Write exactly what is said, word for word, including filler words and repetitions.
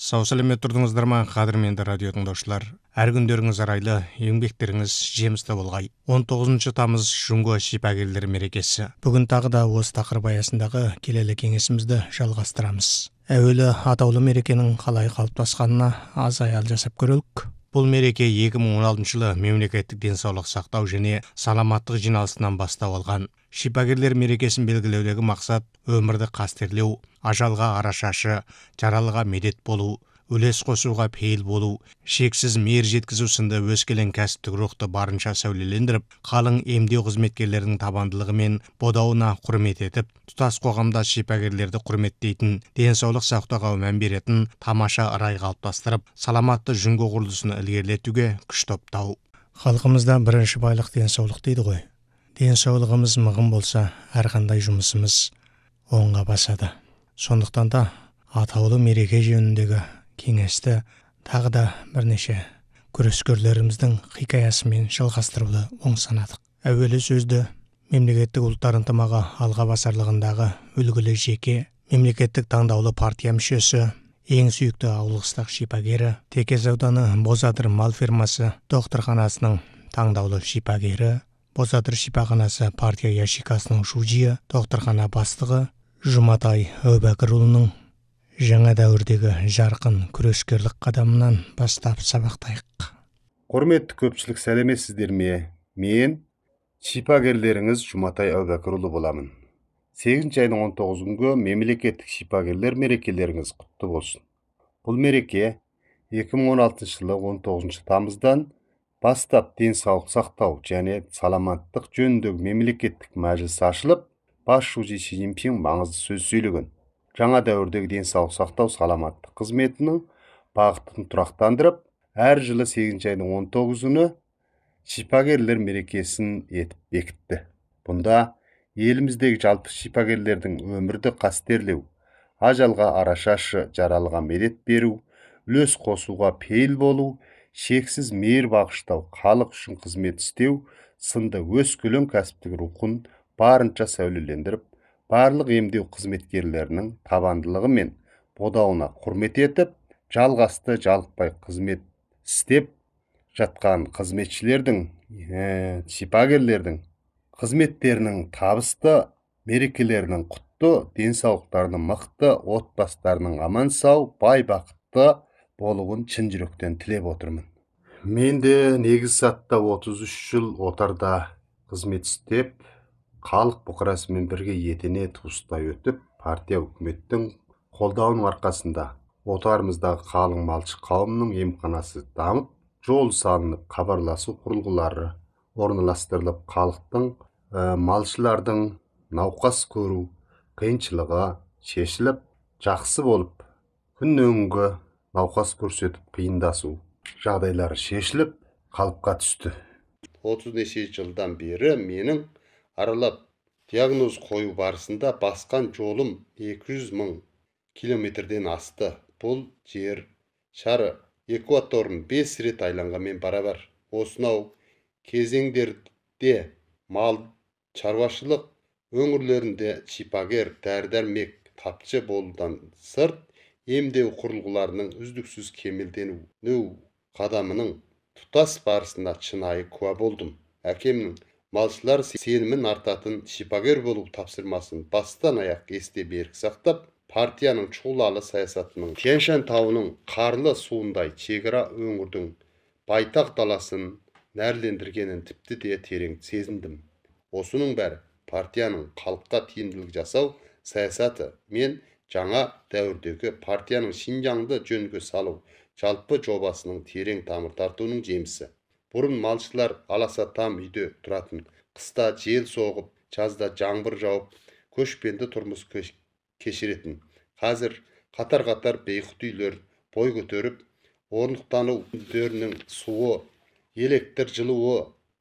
Сау сәлемет тұрдыңыздар ма, қадірменді радио тыңдаушылар. Әр күндеріңіз арайлы, еңбектеріңіз жемісті болғай. он тоғызыншы тамыз Жұңго шипагерлер мерекесі. Бүгін тағы да осы тақырып аясындағы келелі кеңесімізді жалғастырамыз. Әуелі атаулы мерекенің қалай қалыптасқанына аз аял жасап көрелік. Бұл мереке екі мың он алтыншы жылы мемлекеттік денсаулық сақтау және саламаттық жиналысынан бастау алған. Шипагерлер мерекесін белгілеудегі мақсат өмірді қастерлеу, ажалға арашашы, жаралыға медет болу, үлес қосуға пейіл болу, шексіз мейір жеткізу сынды өскелең кәсіптік рухты барынша сәулелендіріп, қалың емдеу қызметкерлерінің табандылығы мен бодауына құрмет етіп, тұтас қоғамда шипагерлерді құрметтейтін, денсаулық сақтауға мән беретін тамаша ырай қалыптастырып, саламатты Жұңго құрылысын ілгерілетуге күш топтау. Халқымызда бірінші байлық денсаулық дейді ғой. Денсаулығымыз мығым болса, әрқандай жұмысымыз оңға басады. Сондықтан да атаулы мереке жөніндегі кеңесті тағы да бірнеше күрескерлеріміздің хикаясымен жалғастыруды оң санадық. Әуелі сөзді мемлекеттік ұлттар ынтымағы алға басарлығындағы үлгілі жеке, мемлекеттік таңдаулы партия мүшесі, ең сүйікті ауылыстық шипагері, Текес ауданы Бозадыр мал фермасы докторханасының таңдаулы шипагері, Бозадыр шипаханасы партия ящикасының шужиы, докторхана бастығы Жұматай Әубәкірұлының жаңа дәуірдегі жарқын күрескерлік қадамынан бастап сабақтайық. Құрметті көпшілік, сәлеметсіздер ме? Мен шипагерлеріңіз Жұматай Әубәкірұлы боламын. сегізінші айның он тоғызы күнгі мемлекеттік шипагерлер мерекелеріңіз құтты болсын. Бұл мереке екі мың он алтыншы жылы он тоғызыншы тамыздан бастап денсаулық сақтау және саламаттық жөніндегі мемлекеттік мәжіліс ашылып, бас шужи Си Цзиньпин маңызды сөз сөйлеген. Жаңа дәуірдегі денсаулық сақтау саламаттық қызметінің бағытын тұрақтандырып, әр жылы сегізінші айның он тоғызы күні шипагерлер мерекесін етіп бекітті. Бұнда еліміздегі жалпы шипагерлердің өмірді қастерлеу, ажалға арашашы, жаралыға медет беру, үлес қосуға пейіл болу, шексіз мейір бағыштау, халық үшін қызмет істеу сынды өскелең кәсіптік рухын барынша сәулелендіріп, барлық емдеу қызметкерлерінің табандылығы мен бодауына құрмет етіп, жалғасты жалықпай қызмет істеп жатқан қызметшілердің, ә, шипагерлердің қызметтерінің табысты, мерекелерінің құтты, денсаулықтарының мықты, отбасыларының аман сау, бай бақытты болуын шын жүректен тілеп отырмын. Мен де негіз сатта отыз үш жыл отарда қызмет істеп, халық бұқарасымен бірге етене туыстай өтіп, партия үкіметтің қолдауының арқасында отарымыздағы қалың малшы қауымның емханасы дамып, жол салынып, хабарласу құрылғылары орналастырылып, халықтың, ә, малшылардың науқас көру қиыншылығы шешіліп, жақсы болып, күннен күнге науқас көрсетіп қиындасу жағдайлары шешіліп, қалыпқа түсті. отыз неше жылдан бері менің аралап диагноз қою барысында басқан жолым екі жүз мың километрден асты. Бұл жер шары экваторын бес рет айланғанмен барабар. Осынау кезеңдерде мал шаруашылық өңірлерінде шипагер, дәрі-дәрмек тапшы болудан сырт, емдеу құрылғыларының үздіксіз кемелдену қадамының тұтас барысына шынайы куә болдым. Әкемнің малшылар сенімін артатын шипагер болу тапсырмасын бастан аяқ есте берік сақтап, партияның чолалы саясатының Тянь-Шань тауының қарлы суындай шекара өңірдің байтақ даласын нәрлендіргенін тіпті де терең сезіндім. Осының бәрі партияның халыққа тиімділік жасау саясаты мен жаңа дәуірдегі партияның Шинжаңды жөнге салу жалпы жобасының терең тамыр тартуының жемісі. Бұрын малшылар аласа там үйде тұратын, қыста жел соғып, жазда жаңбыр жауып, көшпенді тұрмыс кешіретін. Қазір қатар-қатар бейқұт үйлер бой көтеріп, орнықтану үйлерінің суы, электр жылуы